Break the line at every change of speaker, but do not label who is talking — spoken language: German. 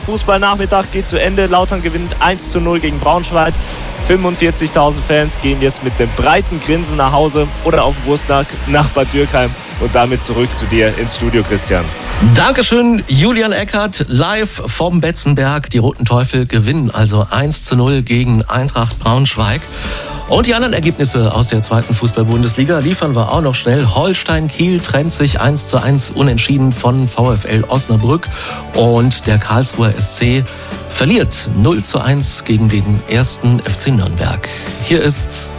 Fußballnachmittag geht zu Ende. Lautern gewinnt 1:0 gegen Braunschweig. 45.000 Fans gehen jetzt mit einem breiten Grinsen nach Hause oder auf den Wurstmarkt nach Bad Dürkheim. Und damit zurück zu dir ins Studio, Christian.
Dankeschön, Julian Eckert, live vom Betzenberg. Die Roten Teufel gewinnen also 1:0 gegen Eintracht Braunschweig. Und die anderen Ergebnisse aus der 2. Fußball-Bundesliga liefern wir auch noch schnell. Holstein Kiel trennt sich 1:1 unentschieden von VfL Osnabrück. Und der Karlsruher SC verliert 0:1 gegen den 1. FC Nürnberg. Hier ist